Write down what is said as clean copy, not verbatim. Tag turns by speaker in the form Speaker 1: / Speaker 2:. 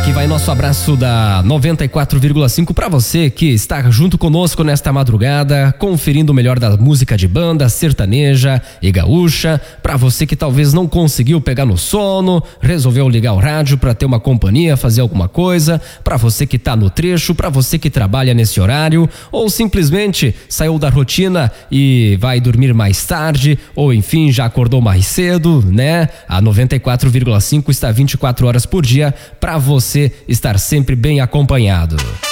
Speaker 1: Aqui vai nosso abraço da 94,5 para você que está junto conosco nesta madrugada, conferindo o melhor da música de banda, sertaneja e gaúcha. Para você que talvez não conseguiu pegar no sono, resolveu ligar o rádio para ter uma companhia, fazer alguma coisa. Para você que tá no trecho, para você que trabalha nesse horário ou simplesmente saiu da rotina e vai dormir mais tarde ou enfim já acordou mais cedo, né? A 94,5 está 24 horas por dia para você estar sempre bem acompanhado.